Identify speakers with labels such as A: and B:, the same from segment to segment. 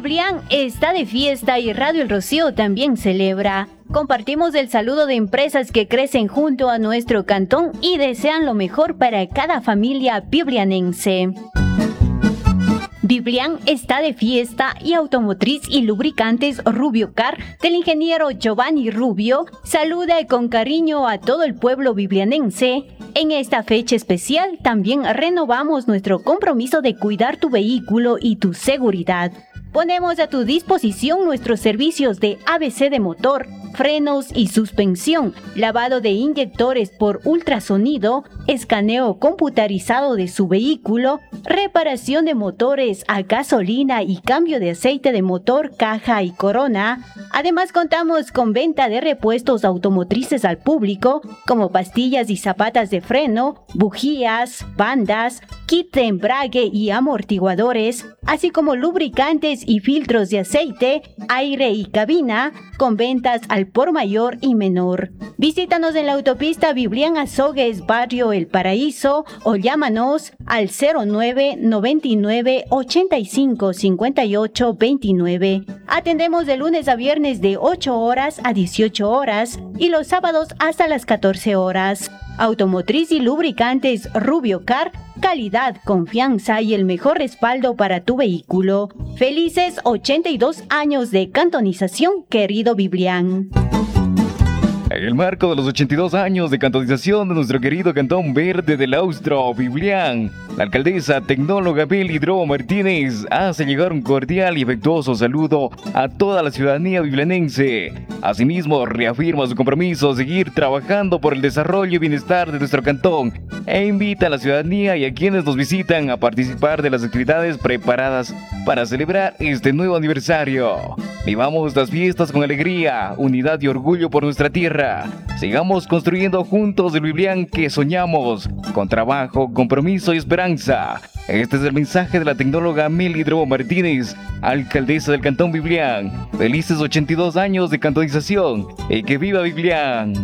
A: Biblián está de fiesta y Radio El Rocío también celebra. Compartimos el saludo de empresas que crecen junto a nuestro cantón y desean lo mejor para cada familia biblianense. Biblián está de fiesta y Automotriz y Lubricantes Rubio Car del ingeniero Giovanni Rubio saluda con cariño a todo el pueblo biblianense. En esta fecha especial también renovamos nuestro compromiso de cuidar tu vehículo y tu seguridad. Ponemos a tu disposición nuestros servicios de ABC de motor, frenos y suspensión, lavado de inyectores por ultrasonido, escaneo computarizado de su vehículo, reparación de motores a gasolina y cambio de aceite de motor, caja y corona. Además contamos con venta de repuestos automotrices al público, como pastillas y zapatas de freno, bujías, bandas, kit de embrague y amortiguadores, así como lubricantes y filtros de aceite, aire y cabina, con ventas al por mayor y menor. Visítanos en la autopista Biblián Azogues, barrio El Paraíso, o llámanos al 09 99 85 58 29. Atendemos de lunes a viernes de 8 horas a 18 horas y los sábados hasta las 14 horas. Automotriz y Lubricantes Rubio Car, calidad, confianza y el mejor respaldo para tu vehículo. Felices 82 años de cantonización, querido Biblián.
B: En el marco de los 82 años de cantonización de nuestro querido Cantón Verde del Austro, Biblián, la alcaldesa tecnóloga Beli Dro Martínez hace llegar un cordial y afectuoso saludo a toda la ciudadanía biblianense. Asimismo, reafirma su compromiso a seguir trabajando por el desarrollo y bienestar de nuestro cantón e invita a la ciudadanía y a quienes nos visitan a participar de las actividades preparadas para celebrar este nuevo aniversario. Vivamos las fiestas con alegría, unidad y orgullo por nuestra tierra. Sigamos construyendo juntos el Biblián que soñamos, con trabajo, compromiso y esperanza. Este es el mensaje de la tecnóloga Melidro Martínez, alcaldesa del Cantón Biblián. Felices 82 años de cantonización y que viva Biblián.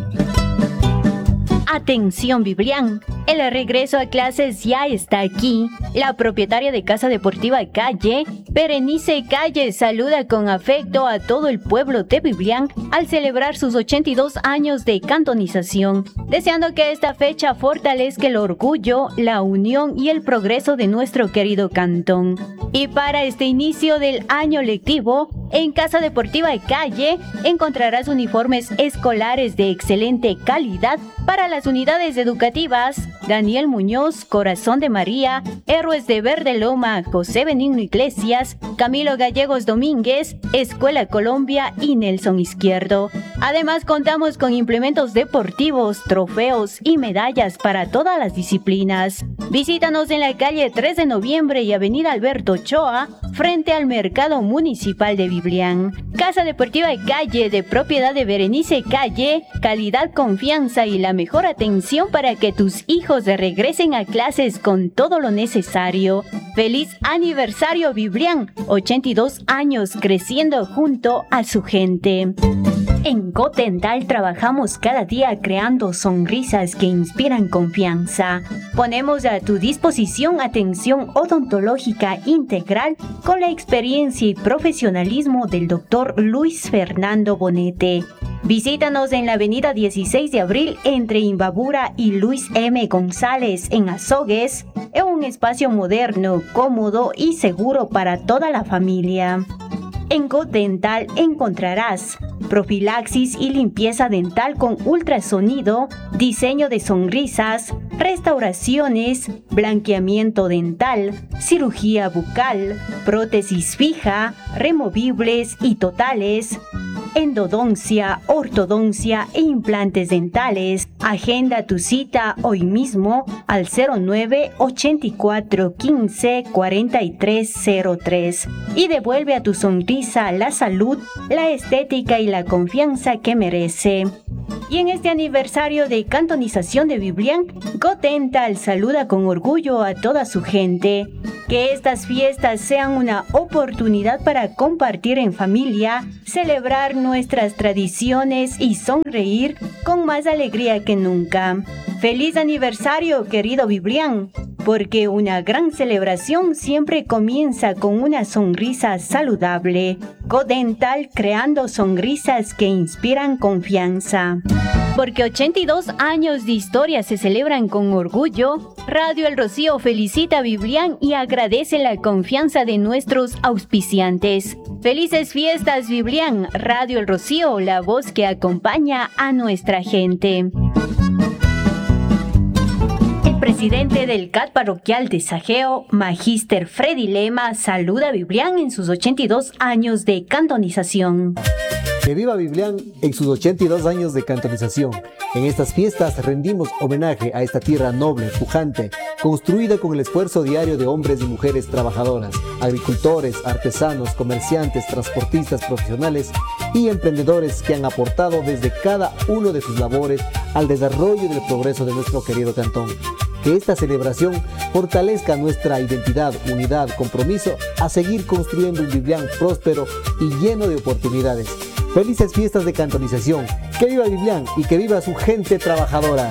A: Atención Biblián, el regreso a clases ya está aquí. La propietaria de Casa Deportiva Calle, Berenice Calle, saluda con afecto a todo el pueblo de Biblián al celebrar sus 82 años de cantonización, deseando que esta fecha fortalezca el orgullo, la unión y el progreso de nuestro querido cantón. Y para este inicio del año lectivo, en Casa Deportiva Calle encontrarás uniformes escolares de excelente calidad para las unidades educativas Daniel Muñoz, Corazón de María, Héroes de Verde Loma, José Benigno Iglesias, Camilo Gallegos Domínguez, Escuela Colombia y Nelson Izquierdo. Además contamos con implementos deportivos, trofeos y medallas para todas las disciplinas. Visítanos en la calle 3 de noviembre y avenida Alberto Ochoa, frente al Mercado Municipal de Biblián. Casa Deportiva Calle, de propiedad de Berenice Calle, calidad, confianza y la mejor atención para que tus hijos regresen a clases con todo lo necesario. ¡Feliz aniversario Biblián! 82 años creciendo junto a su gente. En Gotental trabajamos cada día creando sonrisas que inspiran confianza. Ponemos a tu disposición atención odontológica integral con la experiencia y profesionalismo del Dr. Luis Fernando Bonete. Visítanos en la avenida 16 de abril entre Imbabura y Luis M. González en Azogues, en un espacio moderno, cómodo y seguro para toda la familia. En Godental encontrarás profilaxis y limpieza dental con ultrasonido, diseño de sonrisas, restauraciones, blanqueamiento dental, cirugía bucal, prótesis fija, removibles y totales, endodoncia, ortodoncia e implantes dentales. Agenda tu cita hoy mismo al 09 84 15 43 03 y devuelve a tu sonrisa la salud, la estética y la confianza que merece. Y en este aniversario de cantonización de Biblián, Godental saluda con orgullo a toda su gente. Que estas fiestas sean una oportunidad para compartir en familia, celebrar nuestras tradiciones y sonreír con más alegría que nunca. ¡Feliz aniversario, querido Biblián! porque una gran celebración siempre comienza con una sonrisa saludable. Codental, creando sonrisas que inspiran confianza. Porque 82 años de historia se celebran con orgullo, Radio El Rocío felicita a Biblián y agradece la confianza de nuestros auspiciantes. ¡Felices fiestas, Biblián! Radio El Rocío, la voz que acompaña a nuestra gente. El presidente del CAT parroquial de Sajeo, Magíster Freddy Lema, saluda a Biblián en sus 82 años de cantonización.
C: Que viva Biblián en sus 82 años de cantonización. En estas fiestas rendimos homenaje a esta tierra noble, pujante, construida con el esfuerzo diario de hombres y mujeres trabajadoras, agricultores, artesanos, comerciantes, transportistas profesionales y emprendedores que han aportado desde cada uno de sus labores al desarrollo y del progreso de nuestro querido cantón. Que esta celebración fortalezca nuestra identidad, unidad, compromiso a seguir construyendo un Biblián próspero y lleno de oportunidades. Felices fiestas de cantonización. Que viva Biblián y que viva su gente trabajadora.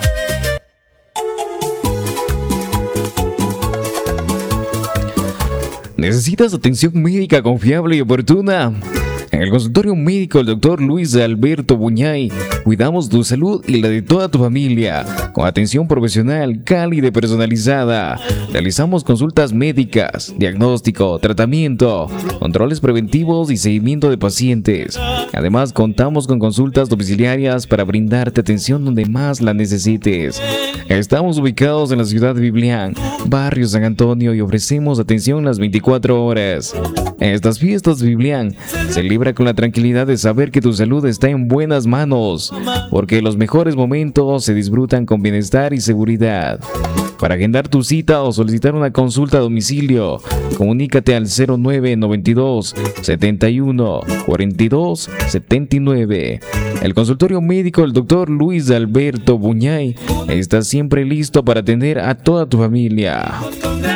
B: ¿Necesitas atención médica confiable y oportuna? En el consultorio médico del Dr. Luis Alberto Buñay, cuidamos tu salud y la de toda tu familia, con atención profesional, cálida y personalizada. Realizamos consultas médicas, diagnóstico, tratamiento, controles preventivos y seguimiento de pacientes. Además, contamos con consultas domiciliarias para brindarte atención donde más la necesites. Estamos ubicados en la ciudad de Biblián, barrio San Antonio, y ofrecemos atención las 24 horas. En estas fiestas de Biblián, celebra con la tranquilidad de saber que tu salud está en buenas manos, porque los mejores momentos se disfrutan con bienestar y seguridad. Para agendar tu cita o solicitar una consulta a domicilio, comunícate al 0992 71 42 79. El consultorio médico del Dr. Luis Alberto Buñay está siempre listo para atender a toda tu familia.